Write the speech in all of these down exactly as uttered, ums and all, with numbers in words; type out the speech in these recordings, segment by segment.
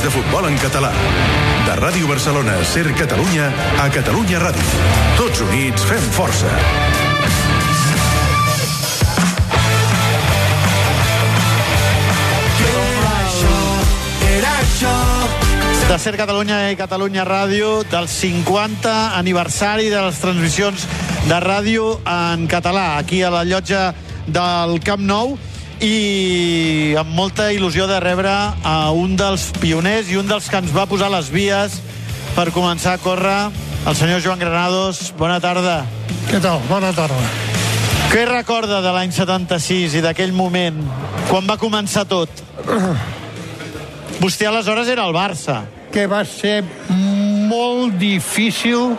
de futbol en català. De Ràdio Barcelona, Ser Catalunya, a Catalunya Ràdio. Tots units fem força. De Ser Catalunya i Catalunya Ràdio, del cinquanta aniversari de les transmissions de ràdio en català, aquí a la llotja del Camp Nou, i amb molta il·lusió de rebre a un dels pioners i un dels que ens va posar les vies per començar a córrer, el senyor Joan Granados. Bona tarda. Què tal? Bona tarda. Què recorda de l'any setanta-sis i d'aquell moment, quan va començar tot? Vostè aleshores era el Barça. Que va ser molt difícil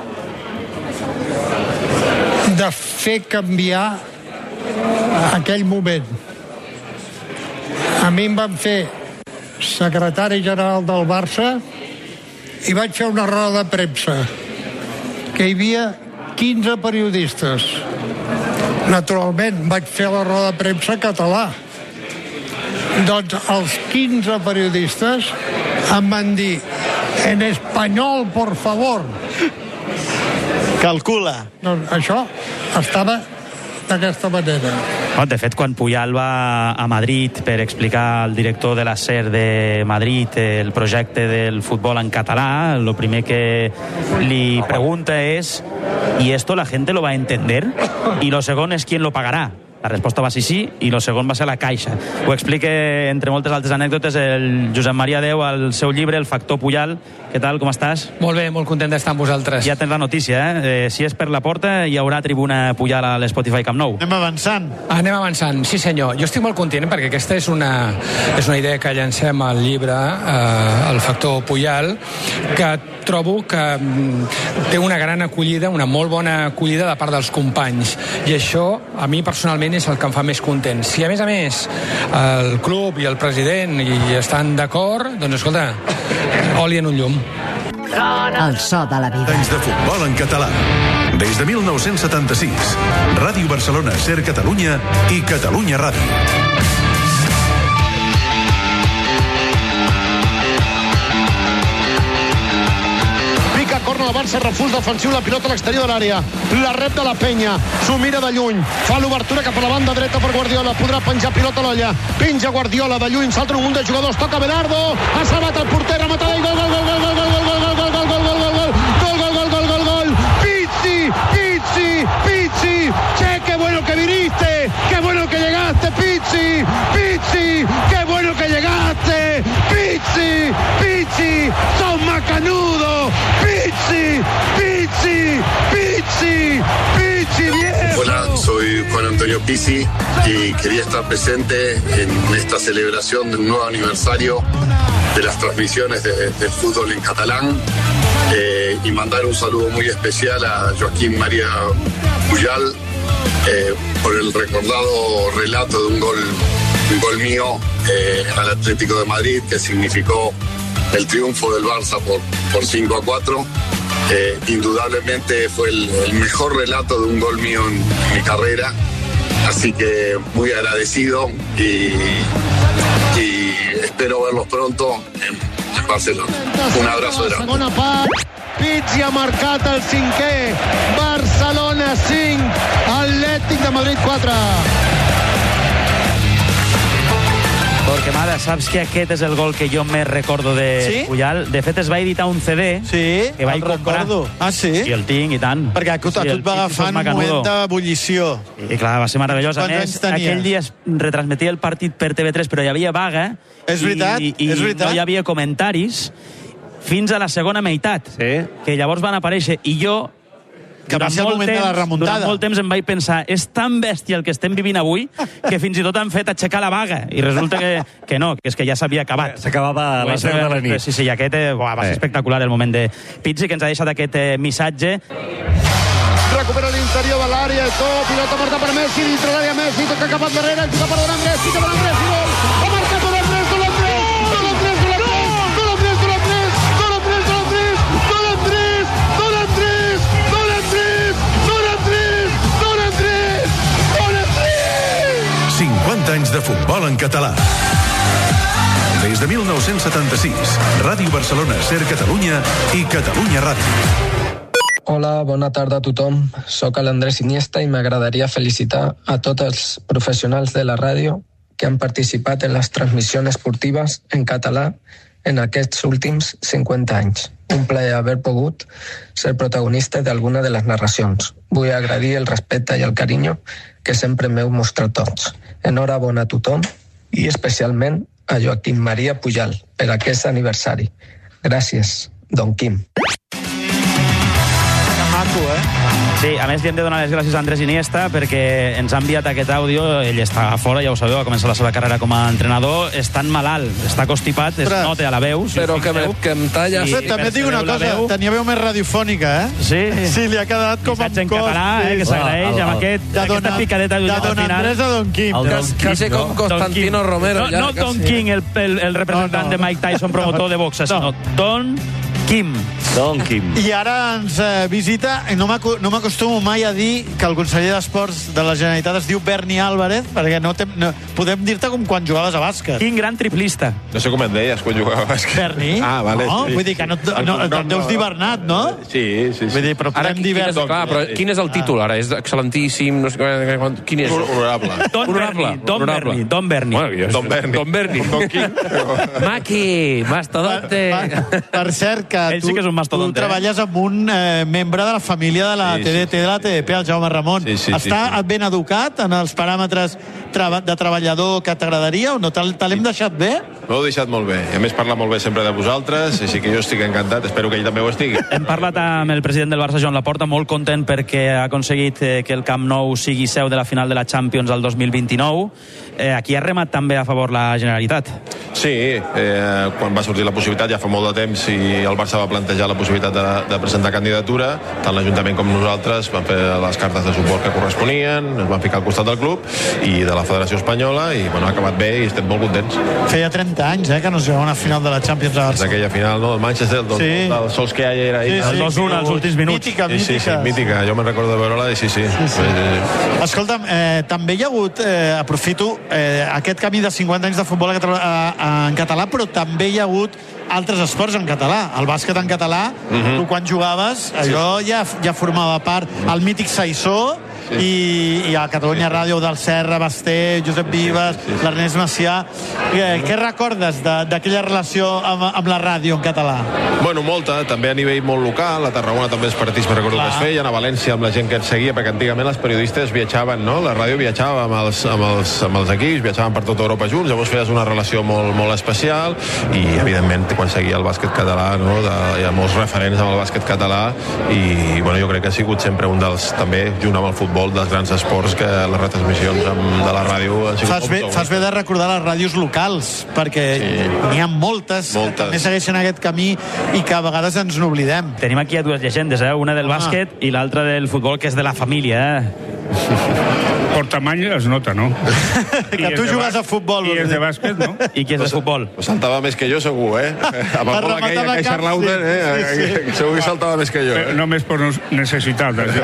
de fer canviar aquell moment. A mi em van fer secretari general del Barça i vaig fer una roda de premsa que hi havia quinze periodistes. Naturalment, vaig fer la roda de premsa en català. Doncs els quinze periodistes em van dir en espanyol, por favor. Calcula. Doncs això estava d'aquesta manera. De fet, quan Puyal va a Madrid per explicar al director de la SER de Madrid el projecte del futbol en català, lo primer que li pregunta és ¿y esto la gente lo va a entender? Y lo segon és ¿quién lo pagará? La resposta va ser sí, i el segon va ser la Caixa. Ho explica, entre moltes altres anècdotes, el Josep Maria Deu al seu llibre, El factor Puyal. Què tal, com estàs? Molt bé, molt content d'estar amb vosaltres. Ja tens la notícia, eh? eh si és per la porta, hi haurà tribuna Puyal a l'Spotify Camp Nou. Anem avançant. Anem avançant, sí senyor. Jo estic molt content perquè aquesta és una, és una idea que llancem al llibre, eh, El factor Puyal, que trobo que té una gran acollida, una molt bona acollida de part dels companys. I això, a mi personalment, és el que em fa més content. Si a més a més el club i el president hi estan d'acord, doncs escolta, oli en un llum. El so de la vida. Anys de futbol en català. Des de mil nou-cents setanta-sis. Ràdio Barcelona, Ser Catalunya i Catalunya Ràdio. Corna el Barça, refús defensiu, la pilota a l'exterior de l'àrea, la rep de la Penya, s'ho mira de lluny, fa l'obertura cap a la banda dreta per Guardiola, podrà penjar pilota a l'olla, penja Guardiola de lluny, salta un munt de jugadors, toca Belardo, ha salvat el porter, rematada i gol, gol, gol, gol, gol, gol, gol, gol, gol, gol, gol, gol, gol, gol, gol, gol, gol, gol, Pizzi, Pizzi, Pizzi, che, qué bueno que viniste, qué bueno que llegaste, Pizzi, Pizzi, qué bueno que llegaste, Pizzi, Pizzi, sos macanudo, Pizzi, Pizzi, Pizzi, Pizzi, viejo. Hola, soy Juan Antonio Pizzi y quería estar presente en esta celebración de un nuevo aniversario de las transmisiones de, de fútbol en catalán eh, y mandar un saludo muy especial a Joaquín María Puyal eh, por el recordado relato de un gol, un gol mío eh, al Atlético de Madrid que significó el triunfo del Barça por, por cinco a cuatro. Eh, indudablemente fue el, el mejor relato de un gol mío en, en mi carrera, así que muy agradecido y, y espero verlos pronto en, en Barcelona. Un abrazo grande. Pizzi ha marcat el cinquè, Barcelona cinc, Atlètic de Madrid quatre. Porque, Mada, saps que aquest és el gol que jo més recordo de sí? Puyal? De fet, es va editar un C D sí, que vaig comprar. Recordo. Ah, sí? Sí, el tinc, i tant. Perquè a tu sí, et va agafar un moment d'ebullició. I clar, va ser meravellós. A més, aquell dia es retransmetia el partit per T V tres, però hi havia vaga. És veritat, i, i és veritat. no hi havia comentaris fins a la segona meitat, sí. que llavors van aparèixer. I jo, que va ser el moment temps, de la remuntada. Durant molt temps em vaig pensar, és tan bèstia el que estem vivint avui que fins i tot han fet aixecar la vaga. I resulta que, que no, que és que ja s'havia acabat. S'acabava a les deu de la nit. Sí, sí, i aquest eh, va ser espectacular el moment de Pizzi, que ens ha deixat aquest eh, missatge. Recupera l'interior de l'àrea, tot, pilota marca per Messi, dintre l'àrea Messi, toca cap endarrere, juga per davant Messi, cap a Messi, gol! Ha marcat gol Andrés, gol Andrés! Gol Andrés, gol Andrés! Gol Andrés, gol Andrés! Gol Andrés, gol Andrés! Gol Andrés! Gol Andrés! Gol Andrés! Gol Andrés! Gol Andrés! Gol Andrés! cinquanta anys de futbol en català. Des de mil nou-cents setanta-sis, Ràdio Barcelona, Ser Catalunya i Catalunya Ràdio. Hola, bona tarda a tothom. Soc l'Andrés Iniesta i m'agradaria felicitar a tots els professionals de la ràdio que han participat en les transmissions esportives en català en aquests últims cinquanta anys. Un plaer haver pogut ser protagonista d'alguna de les narracions. Vull agrair el respecte i el carinyo que sempre m'heu mostrat tots. Enhorabona a tothom i especialment a Joaquim Maria Pujal per aquest aniversari. Gràcies, Don Quim. Maco, eh? Sí, a més li hem de donar les gràcies a Andrés Iniesta perquè ens ha enviat aquest àudio. Ell està fora, ja ho sabeu, ha començat la seva carrera com a entrenador. Està malalt, està constipat, es nota a la veu. Si Però que, me, que em talla... Sí, també et dic una cosa, veu. Tenia veu més radiofònica, eh? Sí. Sí, li ha quedat com amb en català, eh, que s'agraeix amb aquest, aquesta picadeta de Don Andrés a Don Quim. Quasi com Constantino Romero. No, no Don King, el, el, el representant no, no. de Mike Tyson, promotor de boxa, sinó Don Quim. Don Quim. I ara ens eh, visita, no m'acostumo mai a dir que el conseller d'Esports de la Generalitat es diu Berni Álvarez, perquè no, te, no podem dir-te com quan jugaves a bàsquet. Quin gran triplista. No sé com et deies quan jugava a bàsquet. Berni? Ah, vale. No, sí. Vull dir que no, no, no, no et deus dir Bernat, no? Sí, sí, sí. Vull dir, però ara, podem dir Berni. Clar, però quin és el títol ara? És excel·lentíssim? No sé, quin és? Honorable. Don Berni. Don Berni. Don Berni. Bueno, Don Berni. Don Berni. Don Quim. Maqui, mastodonte. Per, per, per cert, que Ell tu, sí que és un mastodonte, tu treballes amb un eh, membre de la família de la Sí, T D T, sí, de la T D P, el Jaume Ramon. Sí, sí, Està sí, sí. ben educat en els paràmetres treba, de treballador que t'agradaria o no? Te, te l'hem deixat bé? M'heu deixat molt bé. I a més parla molt bé sempre de vosaltres, així que jo estic encantat. Espero que ell també ho estigui. Hem parlat amb el president del Barça, Joan Laporta, molt content perquè ha aconseguit eh, que el Camp Nou sigui seu de la final de la Champions del dos mil vint-i-nou. Eh, aquí ha remat també a favor la Generalitat. Sí, eh, quan va sortir la possibilitat, ja fa molt de temps, i el Barça va plantejar la possibilitat de, de presentar candidatura, tant l'Ajuntament com nosaltres van fer les cartes de suport que corresponien, es van ficar al costat del club i de la Federació Espanyola, i bueno, ha acabat bé i estem molt contents. Feia trenta anys, eh, que no es jugava una final de la Champions a Barça. D'aquella final, no? El Manchester, el, sí. el Solskjaer era ahí. Sí, sí, el dos un als últims minuts. Mítica, sí, mítica. Sí, sí, mítica. Jo me'n recordo de veure-la i sí, sí. sí, sí. Escolta'm, eh, també hi ha hagut, eh, aprofito, eh, aquest camí de cinquanta anys de futbol a, a, en català, però també hi ha hagut altres esports en català. El bàsquet en català, uh-huh. tu quan jugaves, allò ja, ja formava part. El mític Saissó, sí. i, i a Catalunya Ràdio del Serra, Basté, Josep Vives, sí, sí, sí. l'Ernest Macià. Eh, què recordes d'aquella relació amb, amb la ràdio en català? Bueno, molta, també a nivell molt local. A Tarragona també els partits, me recordo Clar. que es feien, a València amb la gent que ens seguia, perquè antigament els periodistes viatjaven, no? La ràdio viatjava amb els, amb els, amb els equips, viatjaven per tota Europa junts, llavors feies una relació molt, molt especial, i evidentment quan seguia el bàsquet català, no? De, hi ha molts referents amb el bàsquet català, i bueno, jo crec que ha sigut sempre un dels, també, junt amb el futbol, dels grans esports que les retransmissions amb, de la ràdio han sigut fas bé, fas bé de recordar les ràdios locals, perquè sí. n'hi ha moltes, moltes que també segueixen aquest camí i que a vegades ens n'oblidem. Tenim aquí a dues llegendes, eh? Una del bàsquet ah. i l'altra del futbol, que és de la família, eh? Por tamaño es nota, ¿no? Que tu jugues a futbol. I és de bàsquet, no? I qui és de futbol? Pues saltava més que jo, segur, eh? Amb el gol aquell a Caixa Rauter, eh? Sí, sí, sí. Segur que saltava més que jo. Eh? Només per necessitat. Jo...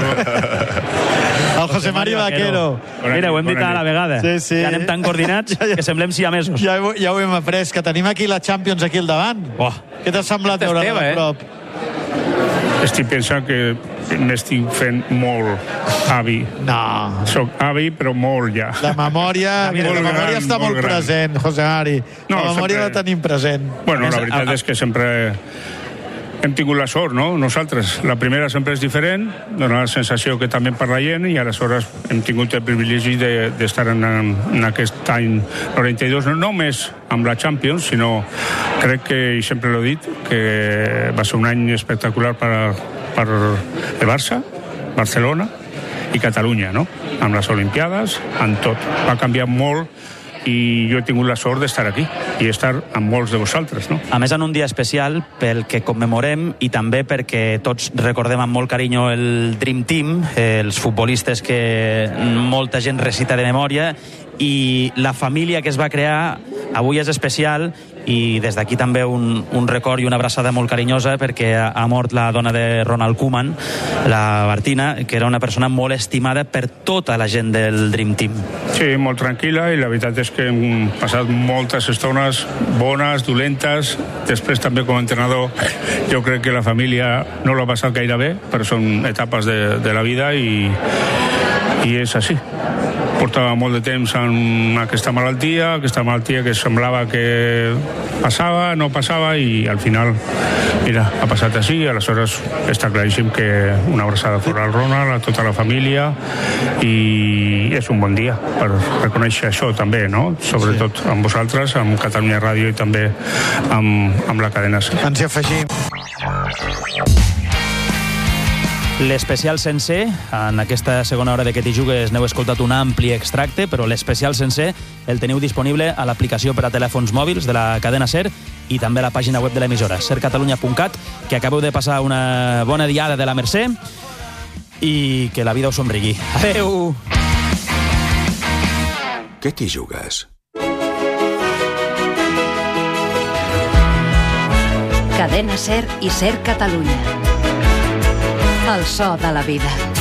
El José Mari Vaquero. Mira, ho hem dit a la vegada. Sí, sí. Ja anem tan coordinats que semblem siamesos. Ja, ja ho hem après, que tenim aquí la Champions aquí al davant. Oh. Què t'ha semblat veure a prop? Estic pensant que m'estic fent molt avi. No. Soc avi, però molt ja. La memòria, mira, la memòria gran, està molt, molt present, José Mari. No, la memòria sempre... la tenim present. Bueno, la veritat és que sempre hem tingut la sort, no? Nosaltres. La primera sempre és diferent, dona la sensació que també per la gent, i aleshores hem tingut el privilegi d'estar de, en, en aquest any noranta-dos, no només amb la Champions, sinó crec que, i sempre l'he dit, que va ser un any espectacular per, per el Barça, Barcelona i Catalunya, no? Amb les Olimpiades, amb tot. Va canviar molt, i jo he tingut la sort d'estar aquí i estar amb molts de vosaltres, no? A més, en un dia especial pel que commemorem i també perquè tots recordem amb molt carinyo el Dream Team, els futbolistes que molta gent recita de memòria, i la família que es va crear avui és especial i des d'aquí també un, un record i una abraçada molt carinyosa, perquè ha, ha mort la dona de Ronald Koeman, la Martina, que era una persona molt estimada per tota la gent del Dream Team. Sí, molt tranquil·la, i la veritat és que hem passat moltes estones bones, dolentes. Després també com a entrenador jo crec que la família no l'ha passat gaire bé, però són etapes de, de la vida i, i és així. Portava molt de temps en aquesta malaltia, aquesta malaltia que semblava que passava, no passava, i al final, mira, ha passat així. Aleshores està claríssim que una abraçada fora al Ronald, a tota la família, i és un bon dia per reconèixer això també, no? Sobretot amb vosaltres, amb Catalunya Ràdio i també amb, amb la cadena SER. Ens hi afegim. L'especial sencer, en aquesta segona hora de Que t'hi jugues n'heu escoltat un ampli extracte, però l'especial sencer el teniu disponible a l'aplicació per a telèfons mòbils de la cadena SER i també a la pàgina web de l'emissora, ser catalunya punt cat, que acabeu de passar una bona diada de la Mercè i que la vida us somrigui. Adeu! Que t'hi jugues? Cadena SER i SER Catalunya. El so de la vida.